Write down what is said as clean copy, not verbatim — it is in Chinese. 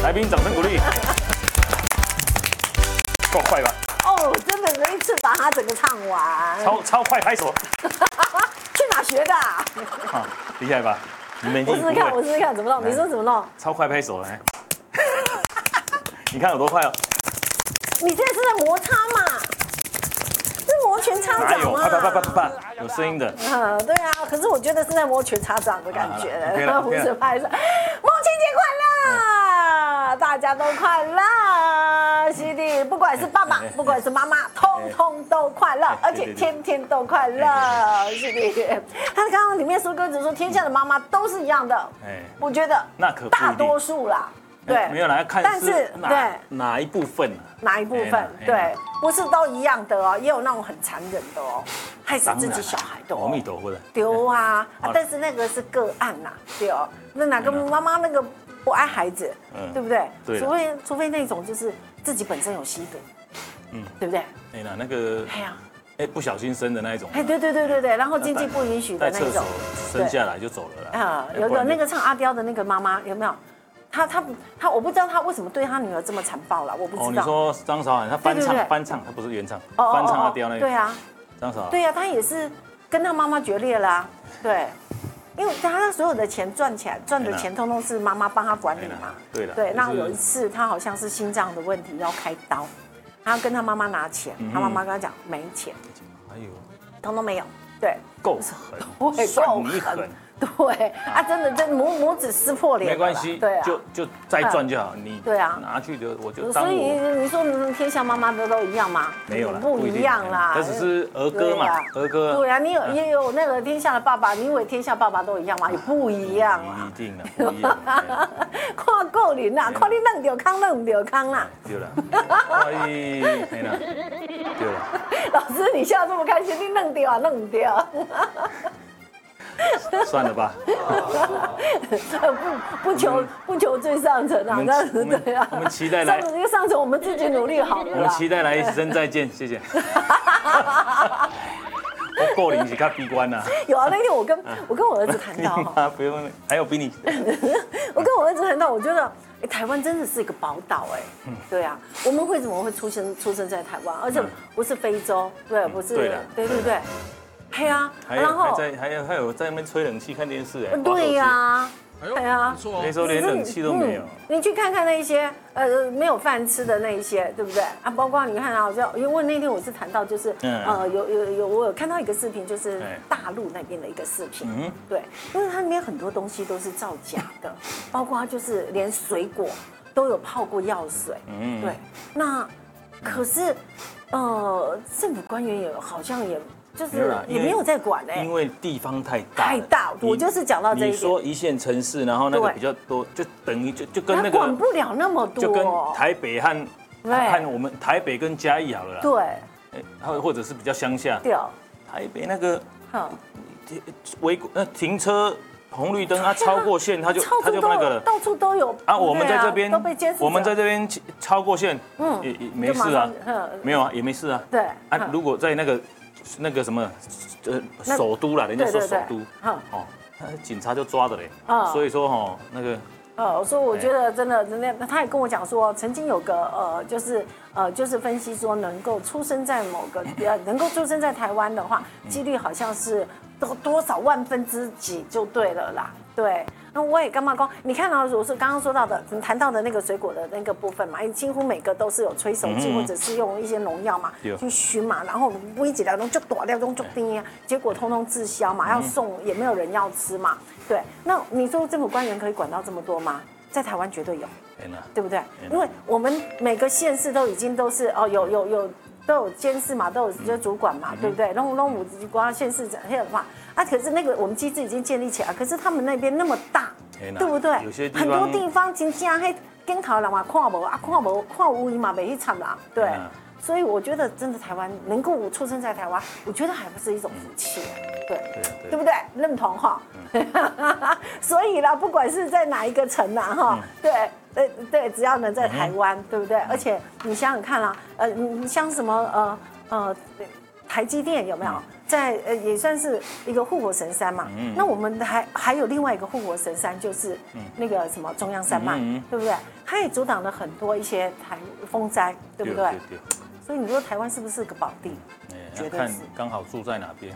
来宾掌声鼓励，够快吧？ 哦，真的能一次把它整个唱完， 超快拍手， 去哪学的啊？ 厉害吧？你们我试试看，我试试看怎么弄？你说怎么弄？ 超快拍手来，你看有多快哦！ 你这是在摩擦嘛？是摩拳擦哪有？ 掌吗？ 啪，有声音的。 对啊，可是我觉得是在摩拳擦掌的感觉了， 不是拍手。母亲节快乐，大家都快乐，是的，不管是爸爸，不管是妈妈，通通都快乐，而且天天都快乐，是的。他刚刚里面说歌词说天下的妈妈都是一样的，我觉得那可大多数啦。对， 没有来看， 但是对哪一部分？ 哪一部分？对，不是都一样的哦，也有那种很残忍的哦，害死自己小孩的。 阿弥陀佛的。 丢啊！但是那个是个案呐，对哦。那哪个妈妈那个不爱孩子，对不对？ 对。 除非那种就是自己本身有吸毒，对不对？ 哎那个，哎呀，不小心生的那一种。 哎，对，然后经济不允许的那种， 生下来就走了啦。 有个那个唱阿刁的那个妈妈有没有？他，我不知道他为什么对他女儿这么残暴了，我不知道。 你说张韶涵，他翻唱，他不是原唱，翻唱阿刁那个。 对啊， 张韶涵。 对啊，他也是跟他妈妈决裂啦，对，因为他所有的钱赚起来，赚的钱通通是妈妈帮他管理嘛。 对的。 对，那有一次他好像是心脏的问题要开刀，他要跟他妈妈拿钱，他妈妈跟他讲没钱， 哎呦， 通通没有，对， 够狠，算你狠。 对啊，真的，这拇指撕破脸， 没关系，对啊，就再赚就好。你对啊，拿去的我就当我。 所以你说天下妈妈的都一样吗？ 没有啦， 不一样啦。 这只是儿歌嘛，儿歌。 对啊，也有那个天下的爸爸，你以为天下爸爸都一样吗？也不一样啊。 一定的，不一样。 看个人啦，看你弄到康，弄唔到康啦。 对了，对了。 老师，你笑这么开心，你弄掉啊，弄唔掉。 算了吧， 不求最上层啊，这样子对啊。 我们期待来上层，我们自己努力好了。 我们期待来一生再见，谢谢。我过龄是较悲观呐。 有啊，那天我跟我儿子谈到哈， 不用，还有比你。 我跟我儿子谈到，我觉得台湾真的是一个宝岛哎。对啊，我们为什么会出生在台湾，而且不是非洲，对，不是，对。嘿啊，然后还有在那边吹冷气看电视哎。 对呀，对啊， 那时候连冷气都没有。 你去看看那些没有饭吃的那一些，对不对啊？包括你看啊，因为那天我是谈到就是我有看到一个视频，就是大陆那边的一个视频，对，因为它里面很多东西都是造假的，包括就是连水果都有泡过药水，对，那可是政府官员好像也。就是也没有在管哎， 因为地方太大， 我就是讲到这一点。 你说一线城市，然后那个比较多，就等于就跟那个管不了那么多， 就跟台北和我们台北跟嘉义好了啦。对，或者是比较乡下。对，台北那个停车红绿灯，它超过线，它就那个了， 到处都有啊。我们在这边都被监视， 我们在这边超过线，也没事啊，没有啊，也没事啊。对啊，如果在那个什么，首都啦，人家说首都，警察就抓的嘞。所以说那个， 所以我觉得真的，他也跟我讲说，曾经有个就是分析说，能够出生在能够出生在台湾的话，几率好像是多少万分之几就对了啦，对。那我也干嘛讲？你看到我是刚刚说到的，谈到的那个水果的那个部分嘛，几乎每个都是有催熟剂或者是用一些农药嘛去熏嘛，然后微几条东就大料东就低啊，结果通通滞销嘛，要送也没有人要吃嘛，对。那你说政府官员可以管到这么多吗？在台湾绝对有，对不对？因为我们每个县市都已经都是都有监视嘛，都有这主管嘛，对不对？弄五国县市长黑嘛啊，可是那个我们机制已经建立起来，可是他们那边那么大，对不对？很多地方真正黑跟头人嘛看无啊，看有嘛没去参啦，对。所以我觉得真的台湾能够出生在台湾，我觉得还不是一种福气，对不对？认同哈。所以啦，不管是在哪一个城啊哈，对，只要能在台湾，对不对？而且你想想看啦，你像什么台积电有没有？ 也算是一个护国神山嘛。那我们还有另外一个护国神山，就是那个什么中央山脉，对不对？它也阻挡了很多一些风灾，对不对？所以你说台湾是不是个宝地？ 绝对是。刚好住在哪边？